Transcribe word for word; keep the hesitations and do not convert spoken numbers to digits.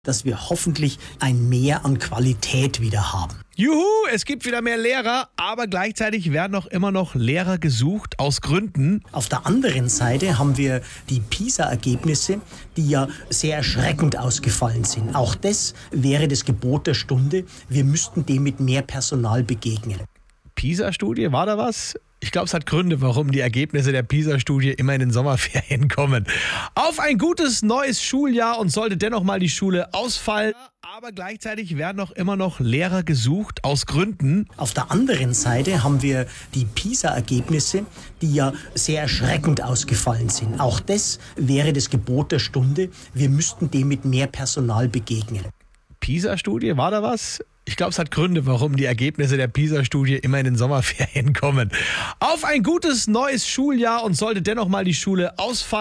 dass wir hoffentlich ein Mehr an Qualität wieder haben. Juhu, es gibt wieder mehr Lehrer, aber gleichzeitig werden auch immer noch Lehrer gesucht, aus Gründen. Auf der anderen Seite haben wir die PISA-Ergebnisse, die ja sehr erschreckend ausgefallen sind. Auch das wäre das Gebot der Stunde. Wir müssten dem mit mehr Personal begegnen. PISA-Studie, war da was? Ich glaube, es hat Gründe, warum die Ergebnisse der PISA-Studie immer in den Sommerferien kommen. Auf ein gutes neues Schuljahr und sollte dennoch mal die Schule ausfallen. Aber gleichzeitig werden auch immer noch Lehrer gesucht, aus Gründen. Auf der anderen Seite haben wir die PISA-Ergebnisse, die ja sehr erschreckend ausgefallen sind. Auch das wäre das Gebot der Stunde. Wir müssten dem mit mehr Personal begegnen. PISA-Studie, war da was? Ich glaube, es hat Gründe, warum die Ergebnisse der PISA-Studie immer in den Sommerferien kommen. Auf ein gutes neues Schuljahr und sollte dennoch mal die Schule ausfallen.